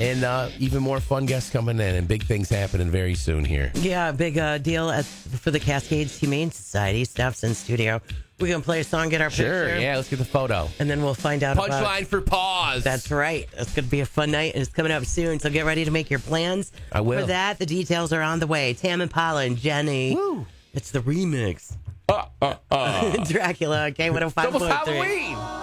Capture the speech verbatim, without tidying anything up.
And uh, even more fun guests coming in and big things happening very soon here. Yeah, big uh, deal at, for the Cascades Humane Society. Steph's in studio. We're going to play a song, get our Sure, picture. yeah, let's get the photo. And then we'll find out about... Punchline for pause. That's right. It's going to be a fun night, and it's coming up soon. So get ready to make your plans. I will. For that, the details are on the way. Tam Impala and Jenny. Woo. It's the remix. Uh, uh, uh. Dracula, okay, one oh five It's almost point three. Halloween.